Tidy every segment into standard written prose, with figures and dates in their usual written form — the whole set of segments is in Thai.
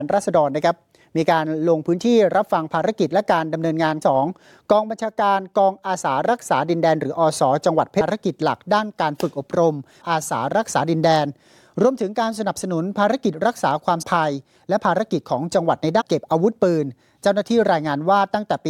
ราษฎรนะครับมีการลงพื้นที่รับฟังภารกิจและการดำเนินงาน2กองบัญชาการกองอาสารักษาดินแดนหรืออส.จังหวัดเพชรภารกิจหลักด้านการฝึกอบรมอาสารักษาดินแดนรวมถึงการสนับสนุนภารกิจรักษาความปลอดภัยและภารกิจของจังหวัดในด้านเก็บอาวุธปืนเจ้าหน้าที่รายงานว่าตั้งแต่ปี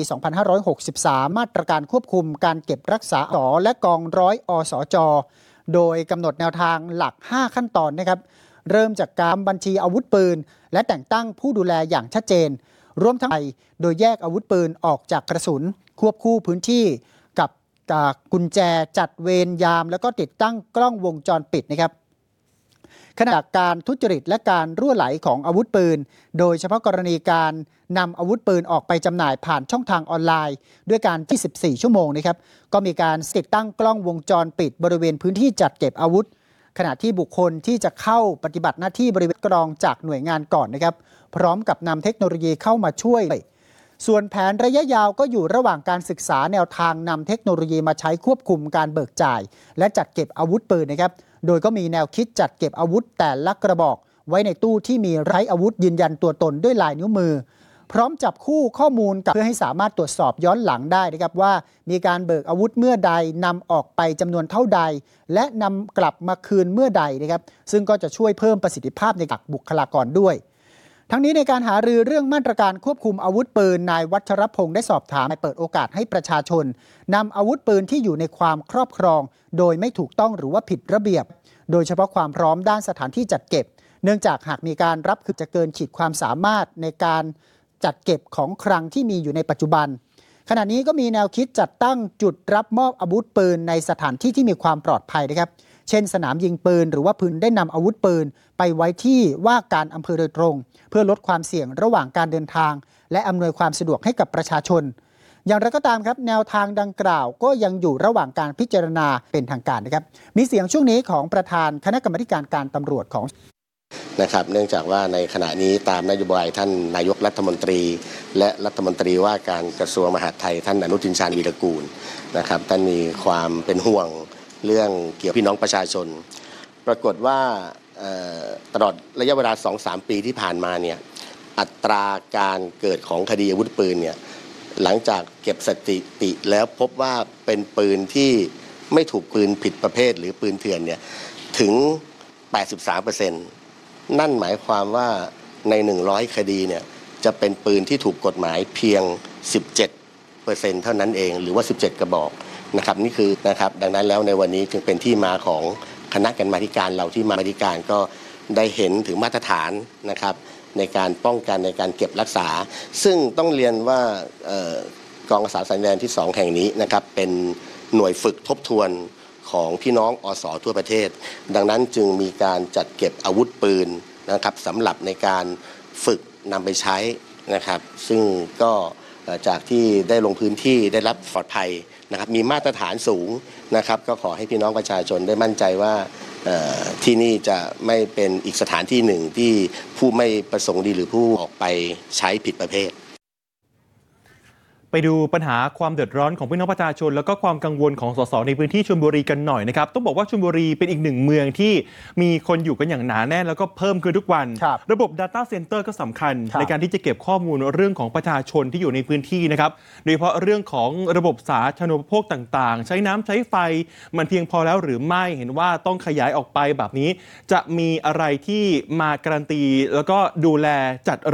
2563 มาตรการควบคุมการเก็บรักษาและกองร้อยอสจ.โดยกำหนดแนวทางหลัก5ขั้นตอนนะครับเริ่มจากการบัญชีอาวุธปืนและแต่งตั้งผู้ดูแลอย่างชัดเจนรวมทั้งโดยแยกอาวุธปืนออกจากกระสุนควบคู่พื้นที่กับกุญแจจัดเวรยามแล้วก็ติดตั้งกล้องวงจรปิดนะครับขณะการทุจริตและการรั่วไหลของอาวุธปืนโดยเฉพาะกรณีการนำอาวุธปืนออกไปจำหน่ายผ่านช่องทางออนไลน์ด้วยการ24 ชั่วโมงนะครับก็มีการติดตั้งกล้องวงจรปิดบริเวณพื้นที่จัดเก็บอาวุธขณะที่บุคคลที่จะเข้าปฏิบัติหน้าที่บริเวณกรองจากหน่วยงานก่อนนะครับพร้อมกับนำเทคโนโลยีเข้ามาช่วยส่วนแผนระยะยาวก็อยู่ระหว่างการศึกษาแนวทางนำเทคโนโลยีมาใช้ควบคุมการเบิกจ่ายและจัดเก็บอาวุธปืนนะครับโดยก็มีแนวคิดจัดเก็บอาวุธแต่ละกระบอกไว้ในตู้ที่มีไร้อาวุธยืนยันตัวตนด้วยลายนิ้วมือพร้อมจับคู่ข้อมูลกับเพื่อให้สามารถตรวจสอบย้อนหลังได้นะครับว่ามีการเบิกอาวุธเมื่อใดนำออกไปจำนวนเท่าใดและนำกลับมาคืนเมื่อใดนะครับซึ่งก็จะช่วยเพิ่มประสิทธิภาพในการบุคลากรด้วยทั้งนี้ในการหารือเรื่องมาตรการควบคุมอาวุธปืนนายวัชรพงศ์ได้สอบถามเปิดโอกาสให้ประชาชนนำอาวุธปืนที่อยู่ในความครอบครองโดยไม่ถูกต้องหรือว่าผิดระเบียบโดยเฉพาะความพร้อมด้านสถานที่จัดเก็บเนื่องจากหากมีการรับคือจะเกินขีดความสามารถในการจัดเก็บของคลังที่มีอยู่ในปัจจุบันขณะนี้ก็มีแนวคิดจัดตั้งจุดรับมอบอาวุธปืนในสถานที่ที่มีความปลอดภัยนะครับเช่นสนามยิงปืนหรือว่าพื้นได้นำอาวุธปืนไปไว้ที่ว่าการอำเภอโดยตรงเพื่อลดความเสี่ยงระหว่างการเดินทางและอำนวยความสะดวกให้กับประชาชนอย่างไรก็ตามครับแนวทางดังกล่าวก็ยังอยู่ระหว่างการพิจารณาเป็นทางการนะครับมีเสียงช่วงนี้ของประธานคณะกรรมการการตำรวจของนะครับเนื่องจากว่าในขณะนี้ตามนโยบายท่านนายกรัฐมนตรีและรัฐมนตรีว่าการกระทรวงมหาดไทยท่านอนุทินชาญวีรกูลนะครับท่านมีความเป็นห่วงเรื่องเกี่ยวกับพี่น้องประชาชนปรากฏว่าตลอดระยะเวลา 2-3 ปีที่ผ่านมาเนี่ยอัตราการเกิดของคดีอาวุธปืนเนี่ยหลังจากเก็บสถิติแล้วพบว่าเป็นปืนที่ไม่ถูกปืนผิดประเภทหรือปืนเถื่อนเนี่ยถึง 83%นั่นหมายความว่าใน100คดีเนี่ยจะเป็นปืนที่ถูกกฎหมายเพียง 17% เท่านั้นเองหรือว่า17กระบอกนะครับนี่คือนะครับดังนั้นแล้วในวันนี้จึงเป็นที่มาของคณะกรรมาธิการเราที่มาธิการก็ได้เห็นถึงมาตรฐานนะครับในการป้องกันในการเก็บรักษาซึ่งต้องเรียนว่ากองอาสาสมัครแดนที่2แห่งนี้นะครับเป็นหน่วยฝึกทบทวนของพี่น้องอส.ทั่วประเทศดังนั้นจึงมีการจัดเก็บอาวุธปืนนะครับสำหรับในการฝึกนำไปใช้นะครับซึ่งก็จากที่ได้ลงพื้นที่ได้รับปลอดภัยนะครับมีมาตรฐานสูงนะครับก็ขอให้พี่น้องประชาชนได้มั่นใจว่าที่นี่จะไม่เป็นอีกสถานที่หนึ่งที่ผู้ไม่ประสงค์ดีหรือผู้ออกไปใช้ผิดประเภทไปดูปัญหาความเดือดร้อนของพี่น้องประชาชนแล้วก็ความกังวลของสสในพื้นที่ชลบุรีกันหน่อยนะครับต้องบอกว่าชลบุรีเป็นอีกหนึ่งเมืองที่มีคนอยู่กันอย่างหนาแน่นแล้วก็เพิ่มขึ้นทุกวันระบบ Data Center ก็สำคัญในการที่จะเก็บข้อมูลเรื่องของประชาชนที่อยู่ในพื้นที่นะครับโดยเฉพาะเรื่องของระบบสาธารณูปโภคต่างๆใช้น้ำใช้ไฟมันเพียงพอแล้วหรือไม่เห็นว่าต้องขยายออกไปแบบนี้จะมีอะไรที่มาการันตีแล้วก็ดูแลจัด